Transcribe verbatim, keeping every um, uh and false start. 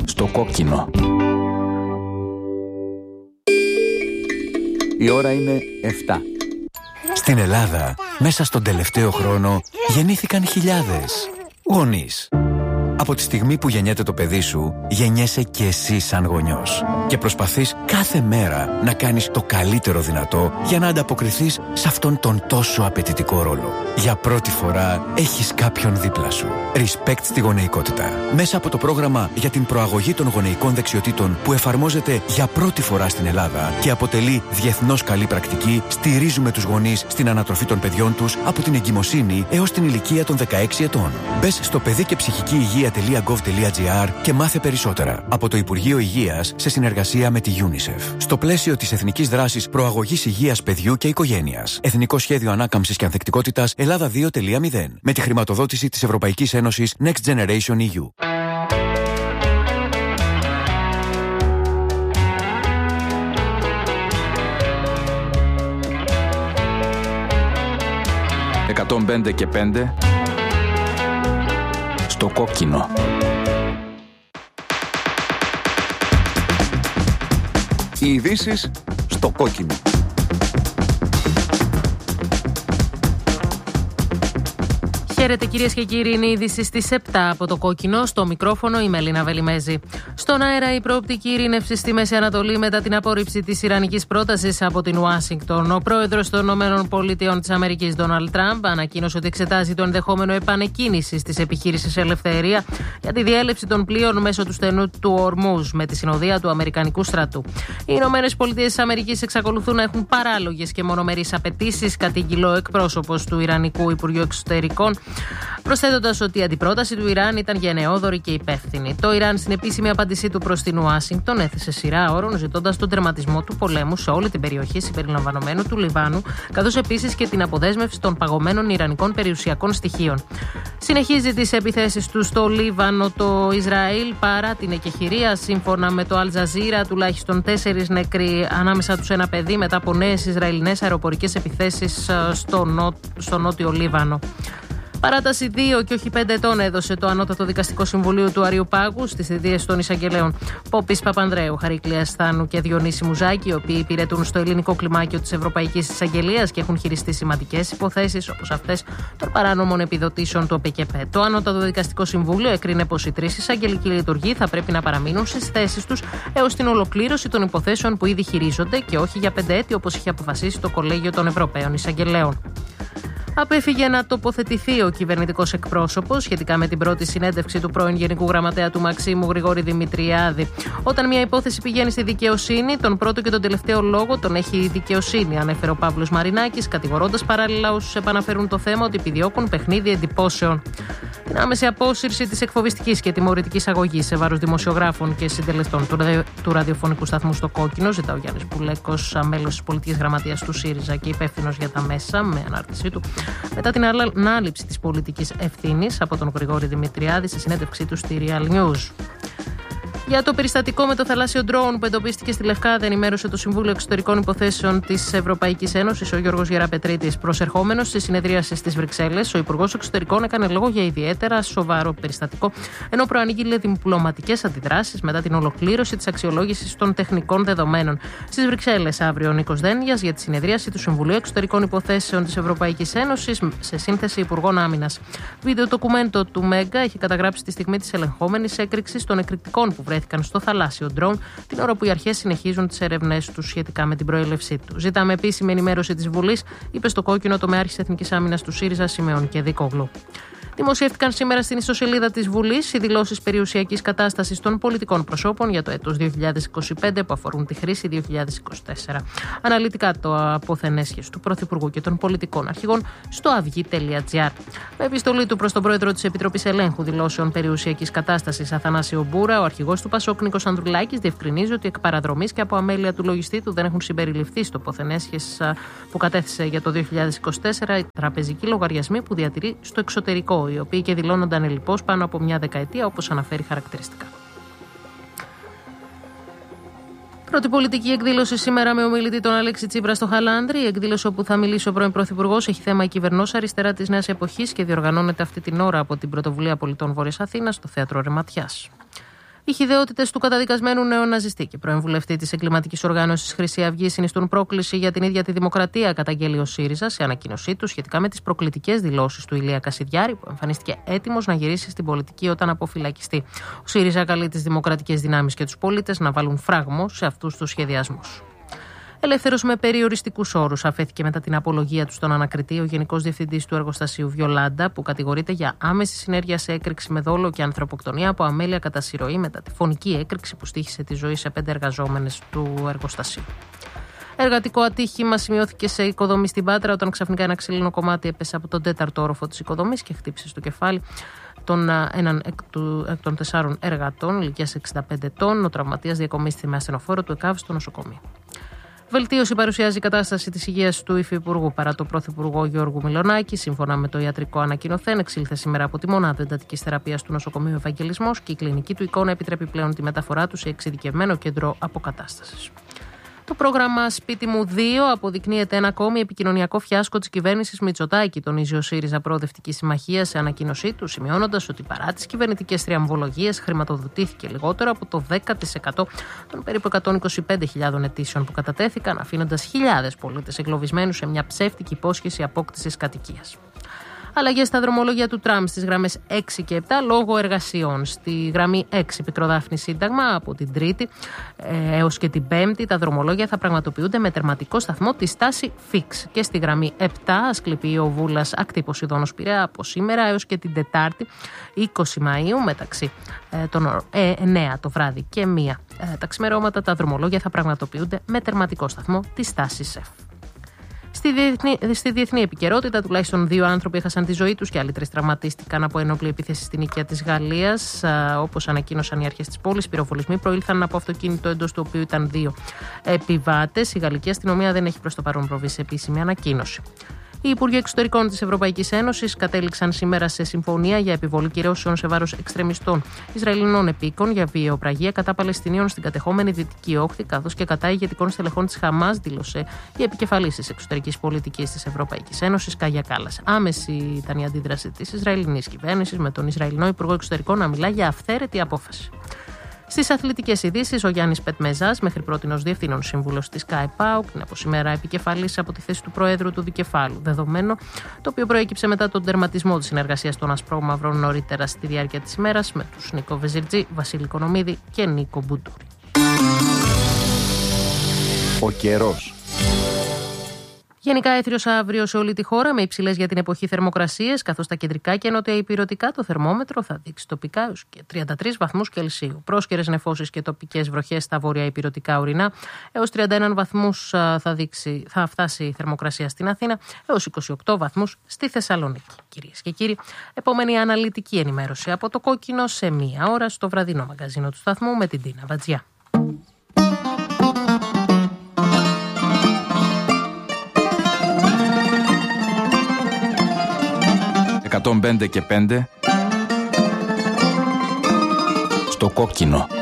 στο κόκκινο. Η ώρα είναι εφτά. Στην Ελλάδα, μέσα στον τελευταίο χρόνο, γεννήθηκαν χιλιάδες γονείς. Από τη στιγμή που γεννιέται το παιδί σου, γεννιέσαι και εσύ σαν γονιός. Και προσπαθείς κάθε μέρα να κάνεις το καλύτερο δυνατό για να ανταποκριθείς σε αυτόν τον τόσο απαιτητικό ρόλο. Για πρώτη φορά έχεις κάποιον δίπλα σου. Respect στη γονεϊκότητα. Μέσα από το πρόγραμμα για την προαγωγή των γονεϊκών δεξιοτήτων που εφαρμόζεται για πρώτη φορά στην Ελλάδα και αποτελεί διεθνώς καλή πρακτική, στηρίζουμε τους γονείς στην ανατροφή των παιδιών τους από την εγκυμοσύνη έως την ηλικία των δεκαέξι ετών. Μπες στο παιδί και ψυχική υγεία .gov.gr και μάθε περισσότερα από το Υπουργείο Υγείας σε συνεργασία με τη UNICEF. Στο πλαίσιο της Εθνικής Δράσης Προαγωγής Υγείας Παιδιού και Οικογένειας. Εθνικό Σχέδιο Ανάκαμψης και Ανθεκτικότητας Ελλάδα δύο τελεία μηδέν. Με τη χρηματοδότηση της Ευρωπαϊκής Ένωσης Next Generation ι γιου. εκατόν πέντε και πέντε στο κόκκινο. Οι ειδήσεις στο κόκκινο. Χαίρετε κυρίες και κύριοι, είναι η είδηση στις επτά από το κόκκινο. Στο μικρόφωνο η Μελίνα Βελιμέζη. Στον αέρα η προοπτική ειρήνευση στη Μέση Ανατολή μετά την απόρριψη της ιρανικής πρότασης από την Ουάσιγκτον. Ο πρόεδρος των ΗΠΑ της Αμερικής, Ντόναλντ Τραμπ, ανακοίνωσε ότι εξετάζει το ενδεχόμενο επανεκκίνησης της επιχείρησης Ελευθερία για τη διέλευση των πλοίων μέσω του στενού του Ορμούζ με τη συνοδεία του Αμερικανικού στρατού. Οι ΗΠΑ εξακολουθούν να έχουν παράλογες και μονομερείς απαιτήσεις, κατήγγειλε ο εκπρόσωπος του Ιρανικού Υπουργείου Εξωτερικών, προσθέτοντας ότι η αντιπρόταση του Ιράν ήταν γενναιόδορη και υπεύθυνη. Το Ιράν, στην επίσημη απάντησή του προς την Ουάσιγκτον, έθεσε σειρά όρων ζητώντας τον τερματισμό του πολέμου σε όλη την περιοχή συμπεριλαμβανομένου του Λιβάνου, καθώς επίσης και την αποδέσμευση των παγωμένων ιρανικών περιουσιακών στοιχείων. Συνεχίζει τις επιθέσεις του στο Λίβανο το Ισραήλ παρά την εκεχηρία. Σύμφωνα με το Αλ Τζαζίρα, τουλάχιστον τέσσερις νεκροί, ανάμεσα τους ένα παιδί, μετά από νέες Ισραηλινές αεροπορικές επιθέσεις στο, νό... στο νότιο Λίβανο. Παράταση δύο και όχι πέντε ετών έδωσε το Ανώτατο Δικαστικό Συμβουλίο του Αριουπάγου στις θητείες των εισαγγελέων Πόπης Παπανδρέου, Χαρίκλειας Θάνου και Διονύση Μουζάκη, οι οποίοι υπηρετούν στο ελληνικό κλιμάκιο της Ευρωπαϊκής Εισαγγελίας και έχουν χειριστεί σημαντικές υποθέσεις όπως αυτές των παράνομων επιδοτήσεων του ΟΠΕΚΕΠΕ. Το Ανώτατο Δικαστικό Συμβούλιο έκρινε πως οι τρεις εισαγγελικοί λειτουργοί θα πρέπει να παραμείνουν στις θέσεις τους έως την ολοκλήρωση των υποθέσεων που ήδη χειρίζονται και όχι για πέντε έτη όπως είχε αποφασίσει το Κολέγιο των Ευρωπαίων Εισαγγελέων. Απέφυγε να τοποθετηθεί ο κυβερνητικός εκπρόσωπος σχετικά με την πρώτη συνέντευξη του πρώην Γενικού Γραμματέα του Μαξίμου Γρηγόρη Δημητριάδη. Όταν μια υπόθεση πηγαίνει στη δικαιοσύνη, τον πρώτο και τον τελευταίο λόγο τον έχει η δικαιοσύνη, ανέφερε ο Παύλος Μαρινάκης, κατηγορώντας παράλληλα όσους επαναφέρουν το θέμα ότι επιδιώκουν παιχνίδι εντυπώσεων. Την άμεση απόσυρση της εκφοβιστικής και τιμωρητικής αγωγής σε βάρος δημοσιογράφων και συντελεστών του, ραδιο, του ραδιοφωνικού σταθμού στο Κόκκινο, ζητά ο Γιάννης Πουλέκος, μέλος της πολιτικής γραμματείας του ΣΥΡΙΖΑ και υπεύθυνος για τα μέσα, με ανάρτησή του, μετά την ανάληψη της πολιτικής ευθύνης από τον Γρηγόρη Δημητριάδη σε συνέντευξή του στη Real News. Για το περιστατικό με το θαλάσσιο ντρόουν που εντοπίστηκε στη Λευκάδα, ενημέρωσε το Συμβούλιο Εξωτερικών Υποθέσεων της Ευρωπαϊκής Ένωσης, ο Γιώργος Γεραπετρίτης. Προσερχόμενος στη συνεδρίαση στις Βρυξέλλες, ο Υπουργός Εξωτερικών έκανε λόγο για ιδιαίτερα σοβαρό περιστατικό, ενώ προανήγγειλε διπλωματικές αντιδράσεις μετά την ολοκλήρωση της αξιολόγησης των τεχνικών δεδομένων. Στις Βρυξέλλες, αύριο ο Νίκος Δένδιας για τη συνεδρίαση του Συμβουλίου Εξωτερικών Υποθέσεων της Ευρωπαϊκής Ένωσης σε σύνθεση Υπουργών Άμυνας. Βίντεο ντοκουμέντο του Μέγκα έχει καταγράψει τη στιγμή της ελεγχόμενης έκρηξης των εκρηκτικών που βρέθηκαν στο θαλάσσιο ντρόουν, την ώρα που οι αρχές συνεχίζουν τις ερευνές τους σχετικά με την προέλευσή του. Ζητάμε επίσημη ενημέρωση της Βουλής, είπε στο Κόκκινο τομεάρχης Εθνικής Άμυνας του ΣΥΡΙΖΑ Σιμεών και Δίκογλου. Δημοσιεύτηκαν σήμερα στην ιστοσελίδα της Βουλής οι δηλώσεις περιουσιακής κατάστασης των πολιτικών προσώπων για το έτος δύο χιλιάδες είκοσι πέντε που αφορούν τη χρήση δύο χιλιάδες είκοσι τέσσερα. Αναλυτικά το αποθενέσχες του Πρωθυπουργού και των πολιτικών αρχηγών στο αυγή τελεία τζι άρ. Με επιστολή του προς τον πρόεδρο της Επιτροπής Ελέγχου Δηλώσεων Περιουσιακής Κατάστασης Αθανάσιο Μπούρα, ο αρχηγός του Πασόκ Νίκος Ανδρουλάκης διευκρινίζει ότι εκ παραδρομής και από αμέλεια του λογιστή του δεν έχουν συμπεριληφθεί στο αποθενέσχες που κατέθεσε για το δύο χιλιάδες είκοσι τέσσερα οι τραπεζικοί λογαριασμοί που διατηρεί στο εξωτερικό, οι οποίοι και δηλώνονταν ελλιπώς πάνω από μια δεκαετία, όπως αναφέρει χαρακτηριστικά. Πρώτη πολιτική εκδήλωση σήμερα με ομιλητή τον Αλέξη Τσίπρα στο Χαλάνδρη. Η εκδήλωση όπου θα μιλήσει ο πρώην Πρωθυπουργός έχει θέμα η κυβερνός αριστερά της Νέας Εποχής και διοργανώνεται αυτή την ώρα από την Πρωτοβουλία Πολιτών Βόρειας Αθήνας στο Θέατρο Ρεματιάς. Οι χυδαιότητες του καταδικασμένου νεοναζιστή και πρώην βουλευτή της εγκληματικής οργάνωσης Χρυσή Αυγή συνιστούν πρόκληση για την ίδια τη δημοκρατία, καταγγέλει ο ΣΥΡΙΖΑ σε ανακοίνωσή του σχετικά με τις προκλητικές δηλώσεις του Ηλία Κασιδιάρη, που εμφανίστηκε έτοιμος να γυρίσει στην πολιτική όταν αποφυλακιστεί. Ο ΣΥΡΙΖΑ καλεί τις δημοκρατικές δυνάμεις και τους πολίτες να βάλουν φράγμο σε αυτούς τους σχεδιασμούς. Ελεύθερος με περιοριστικούς όρους αφέθηκε μετά την απολογία του στον ανακριτή ο Γενικός Διευθυντής του Εργοστασίου Βιολάντα, που κατηγορείται για άμεση συνέργεια σε έκρηξη με δόλο και ανθρωποκτονία από αμέλεια κατά συρροή μετά τη φωνική έκρηξη που στοίχησε τη ζωή σε πέντε εργαζόμενες του εργοστασίου. Εργατικό ατύχημα σημειώθηκε σε οικοδομή στην Πάτρα όταν ξαφνικά ένα ξύλινο κομμάτι έπεσε από τον τέταρτο όροφο της οικοδομής και χτύπησε στο κεφάλι τον έναν εκ, του, εκ των τεσσάρων εργατών ηλικίας εξήντα πέντε ετών. Ο τραυματίας διακομίστηκε με ασθενοφόρο του ΕΚΑΒ στο νοσοκομείο. Βελτίωση παρουσιάζει η κατάσταση της υγείας του Υφυπουργού παρά το Πρωθυπουργό Γιώργου Μιλονάκη. Σύμφωνα με το ιατρικό ανακοινωθέν, εξήλθε σήμερα από τη μονάδα εντατικής θεραπείας του νοσοκομείου Ευαγγελισμός και η κλινική του εικόνα επιτρέπει πλέον τη μεταφορά του σε εξειδικευμένο κέντρο αποκατάστασης. Το πρόγραμμα Σπίτι μου δύο αποδεικνύεται ένα ακόμη επικοινωνιακό φιάσκο της κυβέρνησης Μητσοτάκη, τονίζει ο ΣΥΡΙΖΑ Προοδευτική Συμμαχία σε ανακοίνωσή του, σημειώνοντας ότι παρά τις κυβερνητικές θριαμβολογίες χρηματοδοτήθηκε λιγότερο από το δέκα τοις εκατό των περίπου εκατόν είκοσι πέντε χιλιάδων αιτήσεων που κατατέθηκαν, αφήνοντας χιλιάδες πολίτες εγκλωβισμένους σε μια ψεύτικη υπόσχεση απόκτησης κατοικίας. Αλλαγές στα δρομολόγια του τραμ στις γραμμές έξι και επτά λόγω εργασιών. Στη γραμμή έξι Πετροδάφνη Σύνταγμα από την Τρίτη ε, έως και την Πέμπτη τα δρομολόγια θα πραγματοποιούνται με τερματικό σταθμό τη στάση Φίξ. Και στη γραμμή επτά Ασκληπιείο Βούλας Ακτή Ποσειδώνος Πειραιά από σήμερα έως και την Τετάρτη είκοσι Μαΐου μεταξύ ε, των ε, εννέα το βράδυ και μία ε, τα ξημερώματα τα δρομολόγια θα πραγματοποιούνται με τερματικό σταθμό τη στάση ΣΕΦ. Στη διεθνή, στη διεθνή επικαιρότητα, τουλάχιστον δύο άνθρωποι έχασαν τη ζωή τους και άλλοι τρεις τραυματίστηκαν από ενόπλη επίθεση στην οικία της Γαλλίας. Όπως ανακοίνωσαν οι αρχές της πόλης, οι πυροβολισμοί προήλθαν από αυτοκίνητο εντός του οποίου ήταν δύο επιβάτες. Η γαλλική αστυνομία δεν έχει προς το παρόν προβεί σε επίσημη ανακοίνωση. Οι Υπουργοί Εξωτερικών της Ευρωπαϊκής Ένωσης κατέληξαν σήμερα σε συμφωνία για επιβολή κυρώσεων σε βάρος εξτρεμιστών Ισραηλινών επίκων για βιαιοπραγία κατά Παλαιστινίων στην κατεχόμενη Δυτική Όχθη, καθώς και κατά ηγετικών στελεχών της Χαμάς, δήλωσε η επικεφαλής της εξωτερικής πολιτικής της Ευρωπαϊκής Ένωσης, Κάγια Κάλλας. Άμεση ήταν η αντίδραση της Ισραηλινής κυβέρνησης, με τον Ισραηλινό Υπουργό Εξωτερικών να μιλά για αυθαίρετη απόφαση. Στις αθλητικές ειδήσεις, ο Γιάννης Πετμεζάς, μέχρι πρότινος διευθύνων σύμβουλος της ΚΑΕΠΑΟΚ, είναι από σήμερα επικεφαλής από τη θέση του Προέδρου του Δικεφάλου. Δεδομένο το οποίο προέκυψε μετά τον τερματισμό της συνεργασίας των Ασπρόμαυρων νωρίτερα στη διάρκεια της ημέρας με τους Νίκο Βεζιρτζή, Βασίλη Κονομίδη και Νίκο Μπουντούρη. Ο καιρός. Γενικά έθριος αύριο σε όλη τη χώρα με υψηλές για την εποχή θερμοκρασίες, καθώς στα κεντρικά και νοτιοϊπειρωτικά το θερμόμετρο θα δείξει τοπικά έως και τριάντα τρεις βαθμούς Κελσίου. Πρόσκαιρες νεφώσεις και τοπικές βροχές στα βορειοϊπειρωτικά ορεινά, έως τριάντα ένα βαθμούς θα, δείξει, θα φτάσει η θερμοκρασία στην Αθήνα, έως είκοσι οκτώ βαθμούς στη Θεσσαλονίκη. Κυρίες και κύριοι, επόμενη αναλυτική ενημέρωση από το Κόκκινο σε μία ώρα στο βραδινό μαγκαζίνο του σταθμού με την Τίνα Βατζιά. εκατόν πέντε και πέντε στο Κόκκινο.